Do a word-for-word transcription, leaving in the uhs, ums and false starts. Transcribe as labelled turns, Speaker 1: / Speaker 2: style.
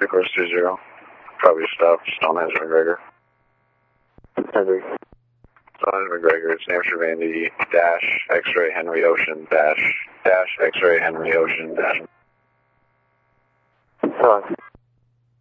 Speaker 1: Course two zero. Probably stopped. Stonehenge McGregor.
Speaker 2: Henry.
Speaker 1: Stonehenge McGregor. It's Hampshire Vandy dash X-ray Henry Ocean dash dash X-ray Henry Ocean dash.
Speaker 2: Hello.